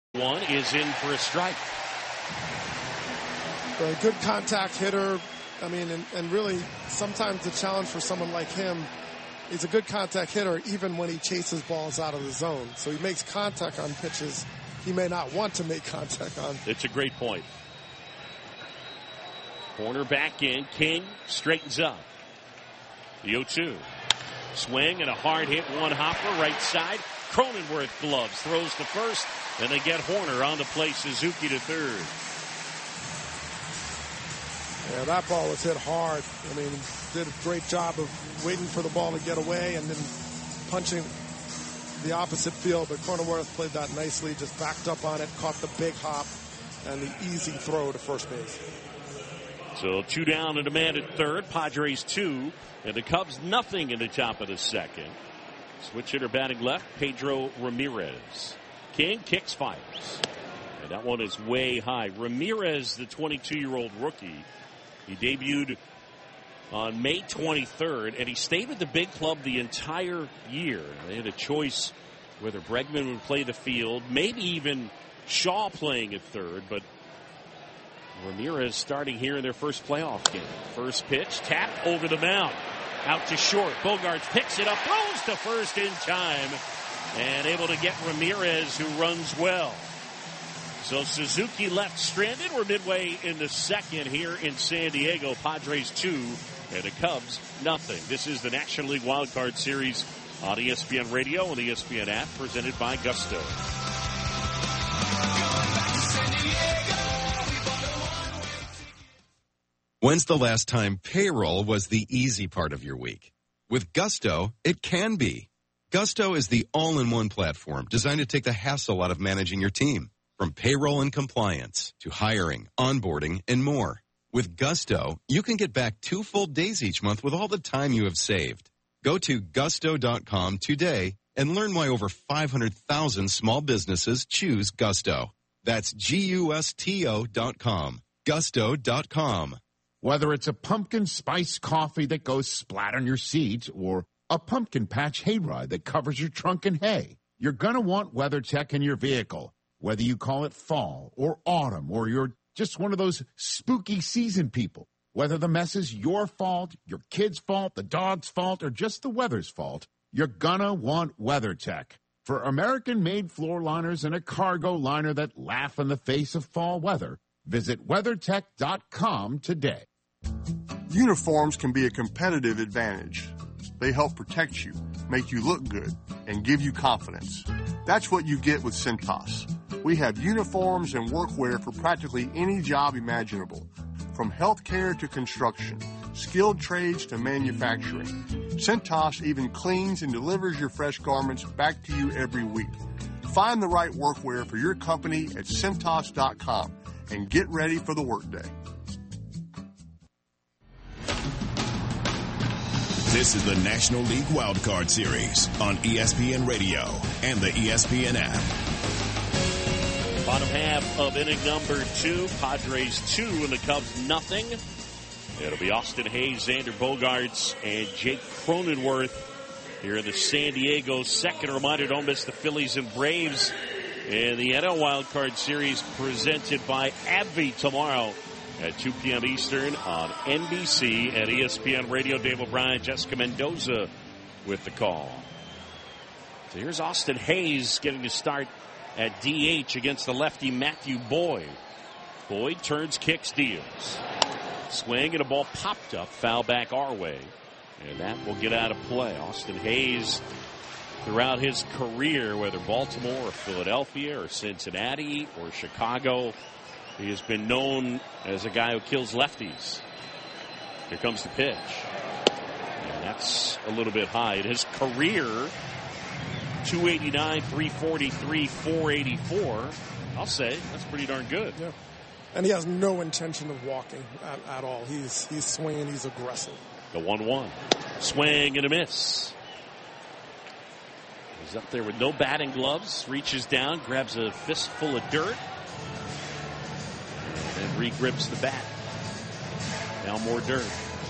One is in for a strike. A good contact hitter. I mean, and really, sometimes the challenge for someone like him, he's a good contact hitter even when he chases balls out of the zone. So he makes contact on pitches he may not want to make contact on. It's a great point. Corner back in. King straightens up. The 0-2. Swing and a hard hit, one hopper, right side. Cronenworth gloves, throws to first, and they get Horner on to play Suzuki to third. Yeah, that ball was hit hard. I mean, did a great job of waiting for the ball to get away and then punching the opposite field. But Cronenworth played that nicely, just backed up on it, caught the big hop, and the easy throw to first base. So 2 down and a man at third. Padres 2, and the Cubs nothing in the top of the second. Switch hitter batting left, Pedro Ramirez. King kicks, fires. And that one is way high. Ramirez, the 22-year-old rookie, he debuted on May 23rd, and he stayed with the big club the entire year. They had a choice whether Bregman would play the field, maybe even Shaw playing at third, but Ramirez starting here in their first playoff game. First pitch, tapped over the mound. Out to short. Bogaerts picks it up, throws to first in time, and able to get Ramirez, who runs well. So Suzuki left stranded. We're midway in the second here in San Diego. Padres 2 and the Cubs nothing. This is the National League Wild Card Series on ESPN Radio and the ESPN app, presented by Gusto. When's the last time payroll was the easy part of your week? With Gusto, it can be. Gusto is the all-in-one platform designed to take the hassle out of managing your team. From payroll and compliance to hiring, onboarding, and more. With Gusto, you can get back 2 full days each month with all the time you have saved. Go to gusto.com today and learn why over 500,000 small businesses choose Gusto. That's GUSTO.com. Gusto.com. Whether it's a pumpkin spice coffee that goes splat on your seat or a pumpkin patch hayride that covers your trunk in hay, you're going to want WeatherTech in your vehicle. Whether you call it fall or autumn or you're just one of those spooky season people, whether the mess is your fault, your kid's fault, the dog's fault, or just the weather's fault, you're going to want WeatherTech. For American-made floor liners and a cargo liner that laugh in the face of fall weather, visit WeatherTech.com today. Uniforms can be a competitive advantage. They help protect you, make you look good, and give you confidence. That's what you get with Cintas. We have uniforms and workwear for practically any job imaginable, from healthcare to construction, skilled trades to manufacturing. Cintas even cleans and delivers your fresh garments back to you every week. Find the right workwear for your company at Cintas.com and get ready for the workday. This is the National League Wildcard Series on ESPN Radio and the ESPN app. Bottom half of inning number 2. Padres 2 and the Cubs nothing. It'll be Austin Hayes, Xander Bogaerts, and Jake Cronenworth here in the San Diego second. Reminder, don't miss the Phillies and Braves in the NL Wildcard Series presented by AbbVie tomorrow at 2 p.m. Eastern on NBC and ESPN Radio. Dave O'Brien, Jessica Mendoza with the call. So here's Austin Hayes getting to start at DH against the lefty Matthew Boyd. Boyd turns, kicks, deals. Swing and a ball popped up, foul back our way. And that will get out of play. Austin Hayes, throughout his career, whether Baltimore or Philadelphia or Cincinnati or Chicago, he has been known as a guy who kills lefties. Here comes the pitch. And that's a little bit high. In his career, 289, 343, 484. I'll say that's pretty darn good. Yeah. And he has no intention of walking at all. He's swinging. He's aggressive. The 1-1. Swing and a miss. He's up there with no batting gloves. Reaches down, grabs a fistful of dirt. And re-grips the bat. Now more dirt.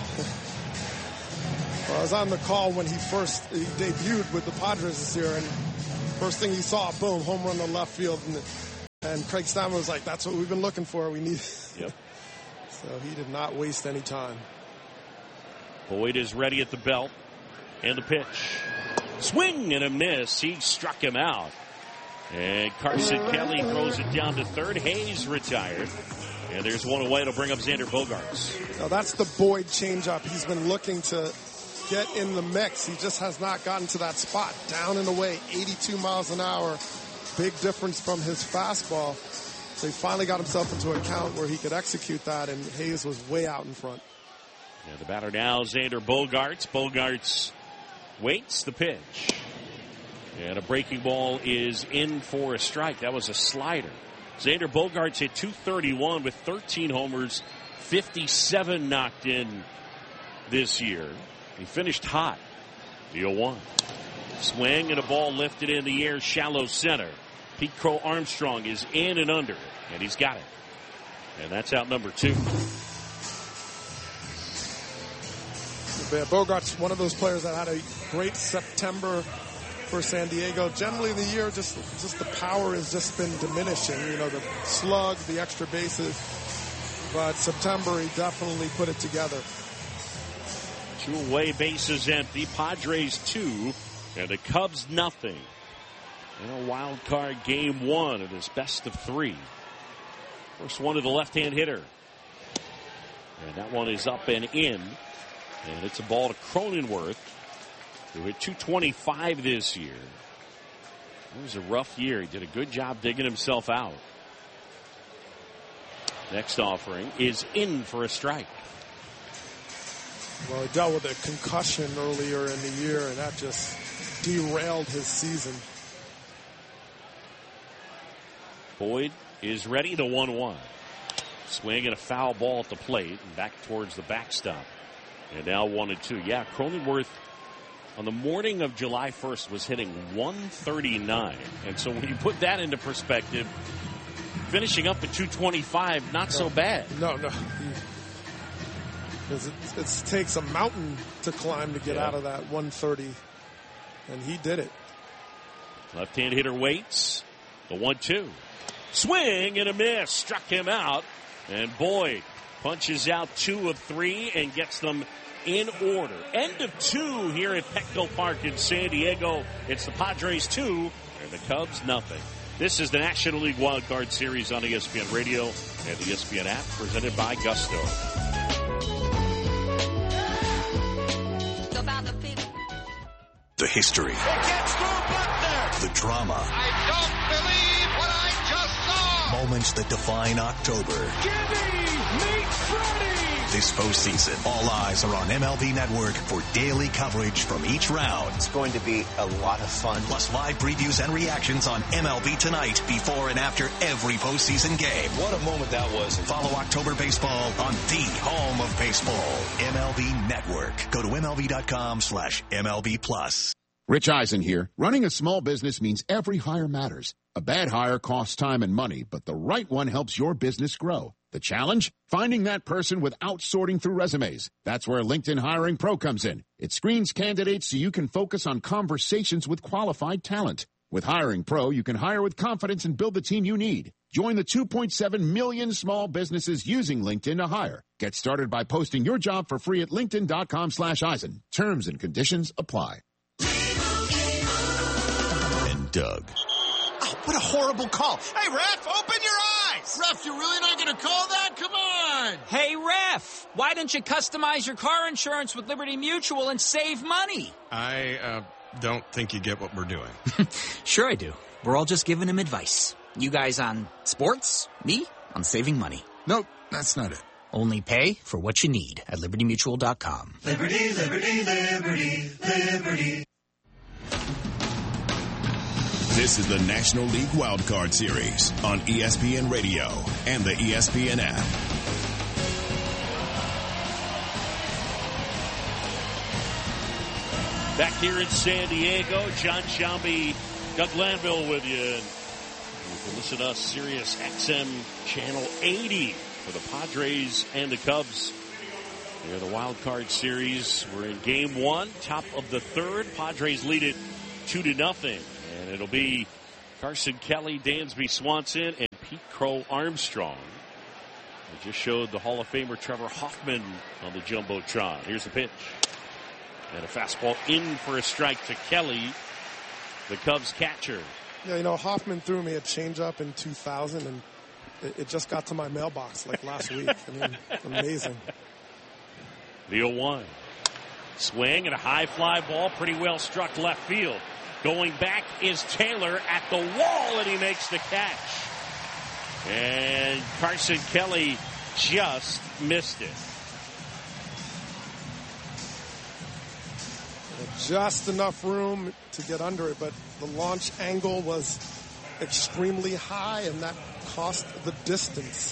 Well, I was on the call when he debuted with the Padres this year, and first thing he saw, boom, home run to left field, and And Craig Stammen was like, that's what we've been looking for. We need. Yep. So he did not waste any time. Boyd is ready at the belt. And the pitch. Swing and a miss. He struck him out. And Carson Kelly throws it down to third. Hayes retired. And there's one away to bring up Xander Bogaerts. Now that's the Boyd changeup. He's been looking to get in the mix. He just has not gotten to that spot. Down and away, 82 miles an hour. Big difference from his fastball. So he finally got himself into a count where he could execute that, and Hayes was way out in front. And the batter now, Xander Bogaerts. Bogaerts waits the pitch. And a breaking ball is in for a strike. That was a slider. Xander Bogaerts hit .231 with 13 homers, 57 knocked in this year. He finished hot. The 0-1. Swing and a ball lifted in the air, shallow center. Pete Crow Armstrong is in and under, and he's got it. And that's out number 2. Bogaerts, one of those players that had a great September for San Diego. Generally, the year, just the power has just been diminishing. You know, the slug, the extra bases. But September, he definitely put it together. 2 away bases empty. Padres 2, and the Cubs nothing. In a wild card game 1 of this best of 3. First one to the left-hand hitter. And that one is up and in. And it's a ball to Cronenworth, who hit .225 this year. It was a rough year. He did a good job digging himself out. Next offering is in for a strike. Well, he dealt with a concussion earlier in the year, and that just derailed his season. Boyd is ready, the 1-1. Swing and a foul ball at the plate and back towards the backstop. And now 1-2. Yeah, Cronenworth on the morning of July 1st was hitting .139. And so when you put that into perspective, finishing up at .225, not so bad. No. Because it takes a mountain to climb to get out of that 130. And he did it. Left-hand hitter waits. The 1-2. Swing and a miss. Struck him out. And Boyd punches out 2 of 3 and gets them in order. End of 2 here at Petco Park in San Diego. It's the Padres 2 and the Cubs nothing. This is the National League Wild Card Series on ESPN Radio and the ESPN app, presented by Gusto. The history. The drama. I don't believe what I just saw. Moments that define October. Meet Freddie. This postseason, all eyes are on MLB Network for daily coverage from each round. It's going to be a lot of fun. Plus live previews and reactions on MLB Tonight before and after every postseason game. What a moment that was. Follow October baseball on the home of baseball, MLB Network. Go to MLB.com/MLB+. Rich Eisen here. Running a small business means every hire matters. A bad hire costs time and money, but the right one helps your business grow. The challenge? Finding that person without sorting through resumes. That's where LinkedIn Hiring Pro comes in. It screens candidates so you can focus on conversations with qualified talent. With Hiring Pro, you can hire with confidence and build the team you need. Join the 2.7 million small businesses using LinkedIn to hire. Get started by posting your job for free at linkedin.com/Eisen. Terms and conditions apply. And Doug. Oh, what a horrible call. Hey, ref, open your eyes. Ref, you're really not going to call that? Come on. Hey, ref, why don't you customize your car insurance with Liberty Mutual and save money? I don't think you get what we're doing. Sure I do. We're all just giving him advice. You guys on sports, me on saving money. Nope, that's not it. Only pay for what you need at LibertyMutual.com. Liberty, liberty, liberty, liberty. This is the National League Wild Card Series on ESPN Radio and the ESPN app. Back here in San Diego, John Shelby, Doug Glanville with you. And you can listen to us, Sirius XM Channel 80 for the Padres and the Cubs. Here, the Wild Card Series. We're in Game 1, top of the third. Padres lead it 2-0. And it'll be Carson Kelly, Dansby Swanson, and Pete Crow Armstrong. We just showed the Hall of Famer Trevor Hoffman on the Jumbotron. Here's the pitch. And a fastball in for a strike to Kelly, the Cubs catcher. Yeah, you know, Hoffman threw me a changeup in 2000, and it just got to my mailbox like last week. I mean, amazing. The 0-1. Swing and a high fly ball, pretty well struck left field. Going back is Taylor at the wall, and he makes the catch. And Carson Kelly just missed it. Just enough room to get under it, but the launch angle was extremely high, and that cost the distance.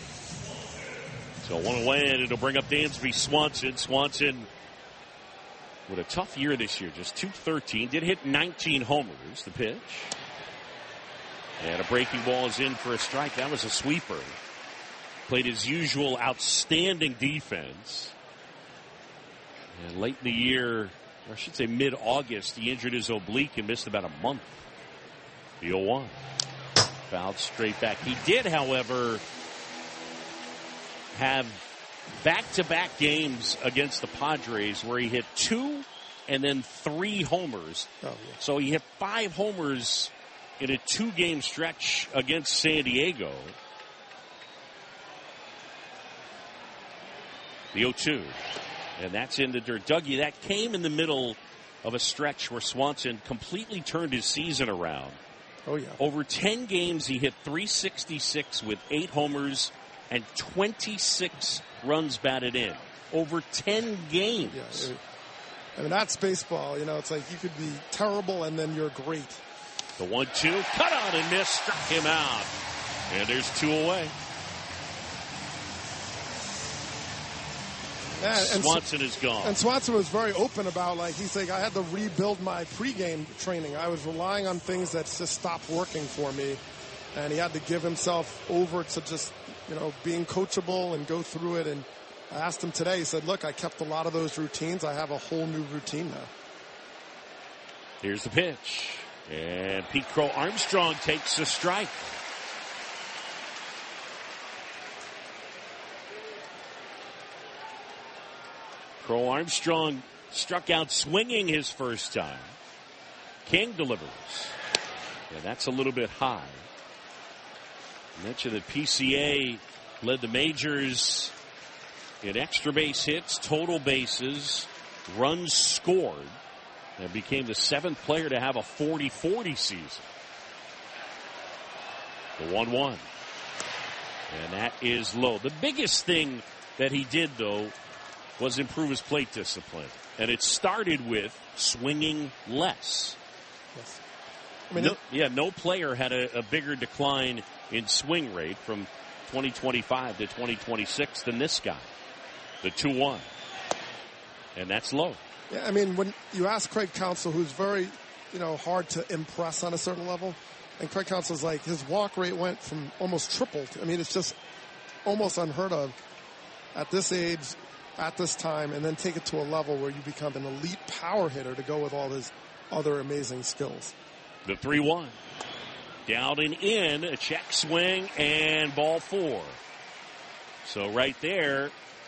So 1 away, and it'll bring up Dansby Swanson. Swanson with a tough year this year, just .213. Did hit 19 homers. The pitch. And a breaking ball is in for a strike. That was a sweeper. Played his usual outstanding defense. And late in the year, or I should say mid-August, he injured his oblique and missed about a month. The 0-1. Fouled straight back. He did, however, have back-to-back games against the Padres where he hit 2 and then 3 homers. Oh, yeah. So he hit 5 homers in a 2-game stretch against San Diego. The 0-2. And that's in the dirt. Dougie, that came in the middle of a stretch where Swanson completely turned his season around. Oh, yeah. Over 10 games, he hit .366 with 8 homers and 26 runs batted in. Over 10 games. Yeah, I mean, that's baseball. You know, it's like you could be terrible and then you're great. The 1-2, cut on and miss, struck him out. And there's 2 away. Yeah, and Swanson is gone. And Swanson was very open about, like, he's like, I had to rebuild my pregame training. I was relying on things that just stopped working for me. And he had to give himself over to just, you know, being coachable and go through it. And I asked him today, he said, look, I kept a lot of those routines. I have a whole new routine now. Here's the pitch. And Pete Crow Armstrong takes a strike. Crow Armstrong struck out swinging his first time. King delivers. And that's a little bit high. I mentioned that PCA led the majors in extra base hits, total bases, runs scored, and became the 7th player to have a 40-40 season. The 1-1. And that is low. The biggest thing that he did, though, was improve his plate discipline. And it started with swinging less. Yes. I mean, no player had a bigger decline in swing rate from 2025 to 2026 than this guy. The 2-1. And that's low. Yeah, I mean, when you ask Craig Counsell, who's very, you know, hard to impress on a certain level, and Craig Counsell's like, his walk rate went from almost tripled. I mean, it's just almost unheard of at this age, at this time, and then take it to a level where you become an elite power hitter to go with all his other amazing skills. The 3-1. Down and in, a check swing, and ball 4. So right there,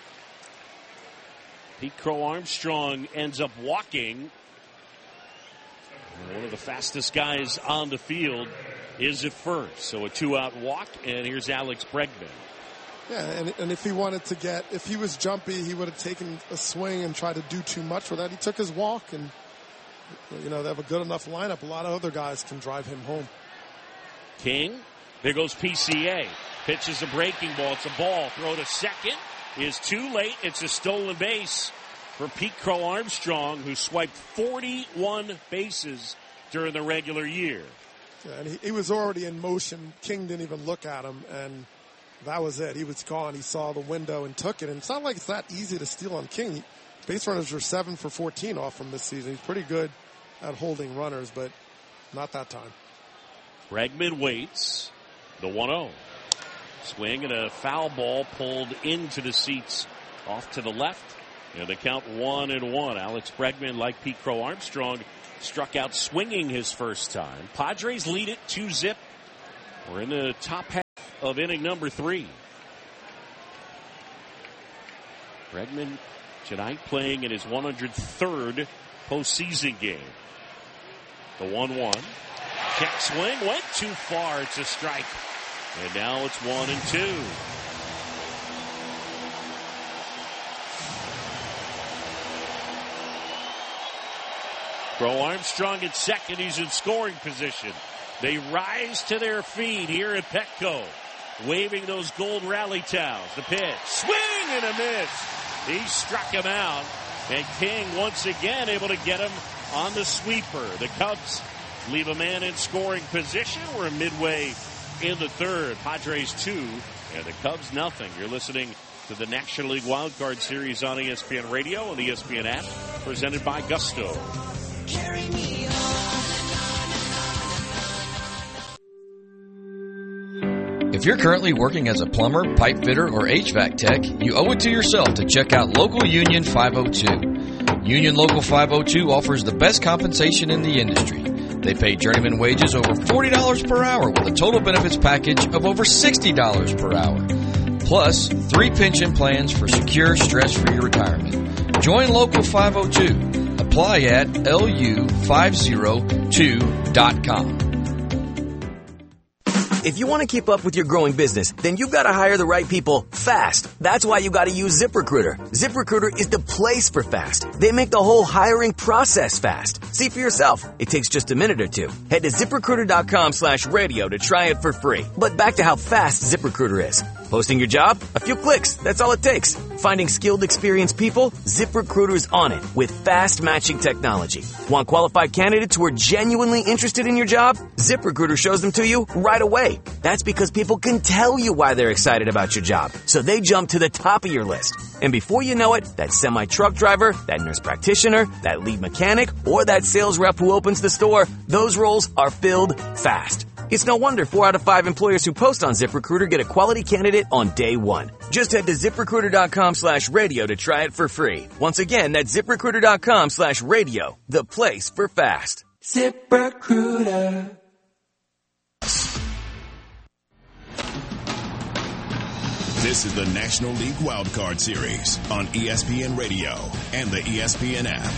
Pete Crow Armstrong ends up walking. One of the fastest guys on the field is at first. So a 2-out walk, and here's Alex Bregman. Yeah, and if he wanted to get, if he was jumpy, he would have taken a swing and tried to do too much with that. He took his walk, and, you know, they have a good enough lineup. A lot of other guys can drive him home. King, there goes PCA. Pitches a breaking ball. It's a ball. Throw to second is too late. It's a stolen base for Pete Crow Armstrong, who swiped 41 bases during the regular year. Yeah, and he was already in motion. King didn't even look at him, and that was it. He was gone. He saw the window and took it. And it's not like it's that easy to steal on King. Base runners are 7 for 14 off from this season. He's pretty good at holding runners, but not that time. Bregman waits. The 1-0. Swing and a foul ball pulled into the seats off to the left. And the count 1-1. Alex Bregman, like Pete Crow Armstrong, struck out swinging his first time. Padres lead it 2-0. We're in the top half. of inning number 3. Bregman tonight playing in his 103rd postseason game. The 1-1. Check swing went too far. It's a strike. And now it's 1-2. Crow Armstrong at second. He's in scoring position. They rise to their feet here at Petco, waving those gold rally towels. The pitch. Swing and a miss. He struck him out. And King once again able to get him on the sweeper. The Cubs leave a man in scoring position. We're midway in the third. Padres 2 and the Cubs nothing. You're listening to the National League Wild Card Series on ESPN Radio and the ESPN app, presented by Gusto. Carry me If you're currently working as a plumber, pipe fitter, or HVAC tech, you owe it to yourself to check out Local Union 502. Union Local 502 offers the best compensation in the industry. They pay journeyman wages over $40 per hour with a total benefits package of over $60 per hour. Plus, 3 pension plans for secure, stress-free retirement. Join Local 502. Apply at lu502.com. If you want to keep up with your growing business, then you've got to hire the right people fast. That's why you got to use ZipRecruiter. ZipRecruiter is the place for fast. They make the whole hiring process fast. See for yourself. It takes just a minute or two. Head to ZipRecruiter.com/radio to try it for free. But back to how fast ZipRecruiter is. Posting your job? A few clicks. That's all it takes. Finding skilled, experienced people? ZipRecruiter's on it with fast matching technology. Want qualified candidates who are genuinely interested in your job? ZipRecruiter shows them to you right away. That's because people can tell you why they're excited about your job, so they jump to the top of your list. And before you know it, that semi-truck driver, that nurse practitioner, that lead mechanic, or that sales rep who opens the store, those roles are filled fast. It's no wonder 4 out of 5 employers who post on ZipRecruiter get a quality candidate on day one. Just head to ZipRecruiter.com/radio to try it for free. Once again, that's ZipRecruiter.com/radio, the place for fast. ZipRecruiter. This is the National League Wild Card Series on ESPN Radio and the ESPN app.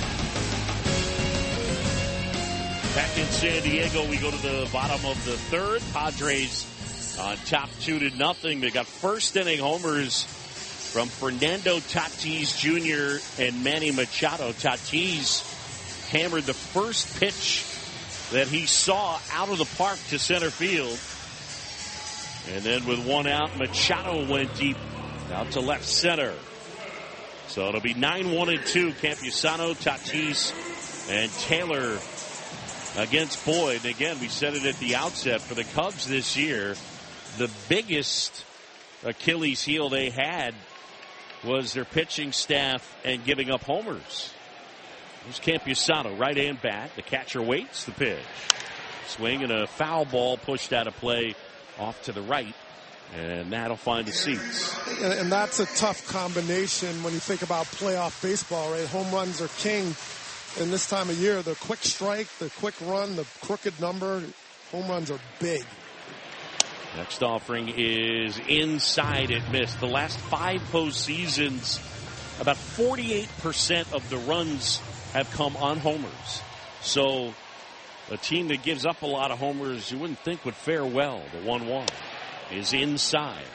Back in San Diego, we go to the bottom of the third. Padres on top 2-0. They got first inning homers from Fernando Tatis Jr. and Manny Machado. Tatis hammered the first pitch that he saw out of the park to center field. And then with 1 out, Machado went deep out to left center. So it'll be 9-1-2. Campusano, Tatis, and Taylor against Boyd. And again, we said it at the outset, for the Cubs this year, the biggest Achilles heel they had was their pitching staff and giving up homers. There's Campusano, right-hand bat. The catcher waits the pitch. Swing and a foul ball pushed out of play off to the right, and that'll find the seats. And that's a tough combination when you think about playoff baseball, right? Home runs are king. In this time of year, the quick strike, the quick run, the crooked number, home runs are big. Next offering is inside. It missed. The last 5 postseasons, about 48% of the runs have come on homers. So a team that gives up a lot of homers you wouldn't think would fare well. The 1-1 is inside.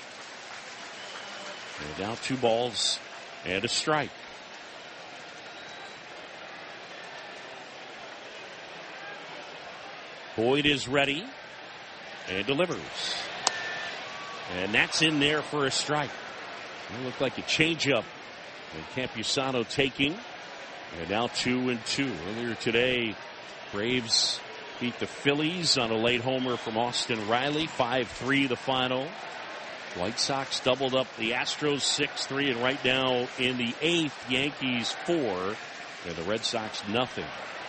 And now 2 balls and a strike. Boyd is ready and delivers. And that's in there for a strike. It looked like a changeup. And Campusano taking. And now 2-2. Earlier today, Braves beat the Phillies on a late homer from Austin Riley. 5-3 the final. White Sox doubled up the Astros 6-3. And right now in the 8th, Yankees 4. And the Red Sox nothing.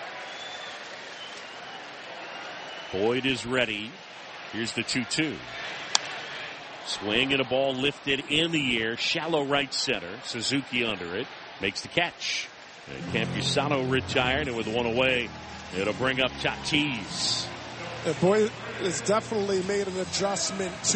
Boyd is ready. Here's the 2-2. Swing and a ball lifted in the air. Shallow right center. Suzuki under it. Makes the catch. And Campusano retired, and with 1 away, it'll bring up Tatis. Boyd has definitely made an adjustment to